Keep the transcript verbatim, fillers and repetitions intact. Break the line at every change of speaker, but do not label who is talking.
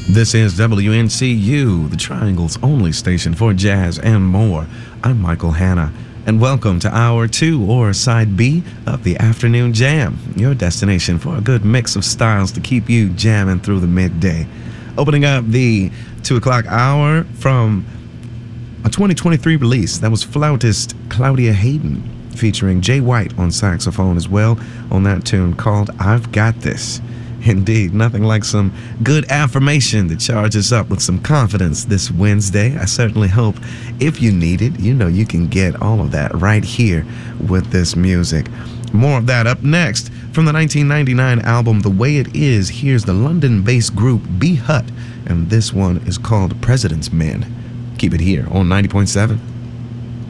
This is W N C U, the Triangle's only station for jazz and more. I'm Michael Hanna, and welcome to Hour two, or Side B, of the Afternoon Jam, your destination for a good mix of styles to keep you jamming through the midday. Opening up the two o'clock hour from a twenty twenty-three release, that was flautist Claudia Hayden, featuring Jay White on saxophone as well, on that tune called I've Got This. Indeed, nothing like some good affirmation to charge us up with some confidence this Wednesday. I certainly hope if you need it, you know you can get all of that right here with this music. More of that up next. From the nineteen ninety-nine album The Way It Is, here's the London-based group B Hut, and this one is called President's Men. Keep it here on ninety point seven.